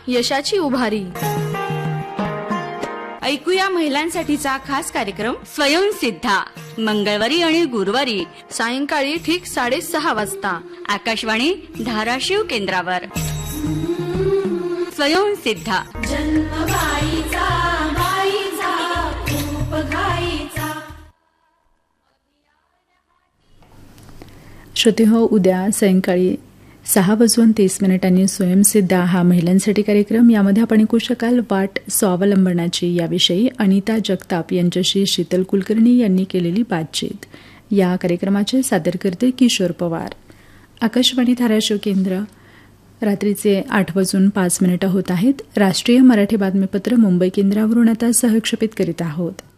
यशाची उभारी. ऐकूया महिलांसाठीचा खास कार्यक्रम स्वयंसिद्धा, मंगळवारी आणि गुरुवारी सायंकाळी ठीक 6:30 वाजता आकाशवाणी धाराशिव केंद्रावर. स्वयंसिद्धा. जन्मगाईचा गाईचा खूप घाईचा. श्रोते हो, उद्या सायंकाळी 6:30 स्वयंसिद्धा हा महिलांसाठी कार्यक्रम. यामध्ये आपण ऐकू शकाल वाट स्वावलंबनाची याविषयी अनिता जगताप यांच्याशी शीतल कुलकर्णी यांनी केलेली बातचीत. या कार्यक्रमाचे सादरकर्ते किशोर पवार. आकाशवाणी धाराशिव केंद्र. रात्रीचे 8:05 होत आहेत. राष्ट्रीय मराठी बातमीपत्र मुंबई केंद्रावरून आता सहक्षेपित करीत आहोत.